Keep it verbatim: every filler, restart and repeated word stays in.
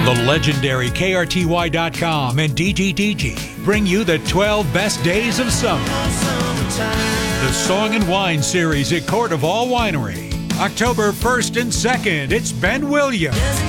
The legendary K R T Y dot com and D G D G bring you the twelve best days of summer. The Song and Wine Series at Court of All Winery. October first and second, it's Ben Williams.